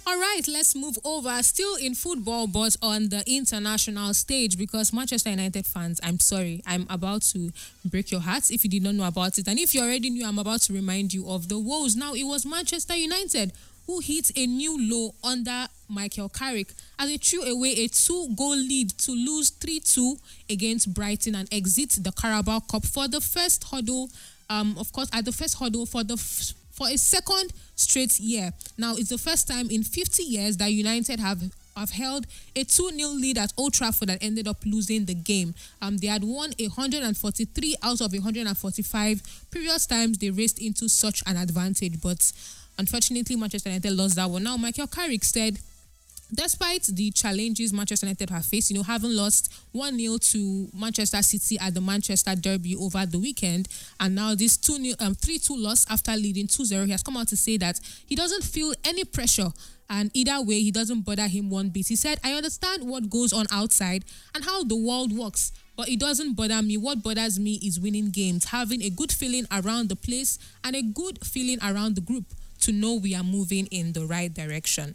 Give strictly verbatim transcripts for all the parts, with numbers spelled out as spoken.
All right, let's move over. Still in football, but on the international stage, because Manchester United fans, I'm sorry, I'm about to break your hearts if you did not know about it. And if you already knew, I'm about to remind you of the woes. Now, it was Manchester United who hit a new low under Michael Carrick as they threw away a two-goal lead to lose three two against Brighton and exit the Carabao Cup for the first hurdle. Um, of course, at the first hurdle for the f- for a second straight year. Now, it's the first time in fifty years that United have have held a two nil lead at Old Trafford and ended up losing the game. Um, they had won one hundred forty-three out of one hundred forty-five previous times they raced into such an advantage, but unfortunately, Manchester United lost that one. Now, Michael Carrick said, despite the challenges Manchester United have faced, you know, having lost one nil to Manchester City at the Manchester Derby over the weekend, and now this two nil, um, three two loss after leading two zero, he has come out to say that he doesn't feel any pressure, and either way, he doesn't bother him one bit. He said, I understand what goes on outside and how the world works, but it doesn't bother me. What bothers me is winning games, having a good feeling around the place and a good feeling around the group to know we are moving in the right direction.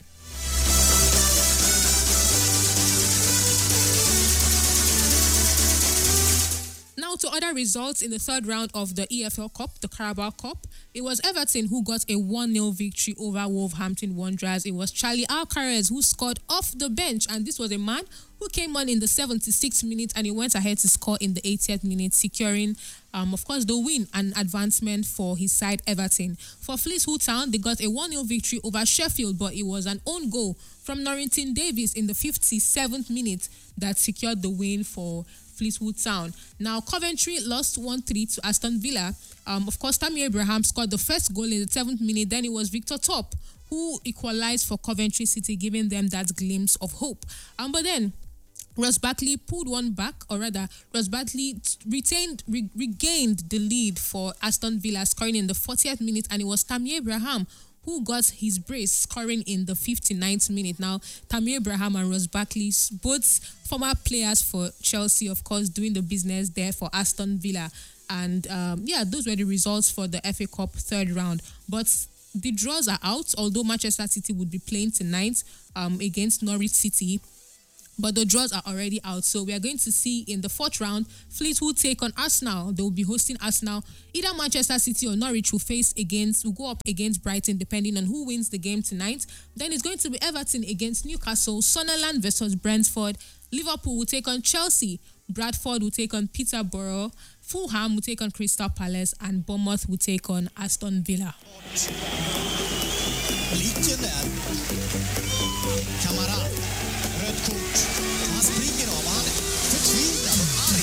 Now to other results in the third round of the E F L Cup, the Carabao Cup. It was Everton who got a one nil victory over Wolverhampton Wanderers. It was Charlie Alcaraz who scored off the bench, and this was a man who came on in the seventy-sixth minute and he went ahead to score in the eightieth minute, securing, um, of course, the win and advancement for his side, Everton. For Fleetwood Town, they got a one nil victory over Sheffield, but it was an own goal from Norrington Davies in the fifty-seventh minute that secured the win for Fleetwood Town. Now, Coventry lost one three to Aston Villa. Um, of course, Tammy Abraham scored the first goal in the seventh minute. Then it was Victor Top who equalized for Coventry City, giving them that glimpse of hope. Um, but then Ross Barkley pulled one back, or rather, Ross Barkley retained, re- regained the lead for Aston Villa, scoring in the fortieth minute, and it was Tammy Abraham who got his brace, scoring in the fifty-ninth minute. Now, Tammy Abraham and Ross Barkley, both former players for Chelsea, of course, doing the business there for Aston Villa. And um, yeah, those were the results for the F A Cup third round. But the draws are out, although Manchester City would be playing tonight um, against Norwich City. But the draws are already out. So we are going to see in the fourth round, Fleetwood take on Arsenal. They will be hosting Arsenal. Either Manchester City or Norwich will face against, will go up against Brighton, depending on who wins the game tonight. Then it's going to be Everton against Newcastle, Sunderland versus Brentford. Liverpool will take on Chelsea. Bradford will take on Peterborough. Fulham will take on Crystal Palace. And Bournemouth will take on Aston Villa.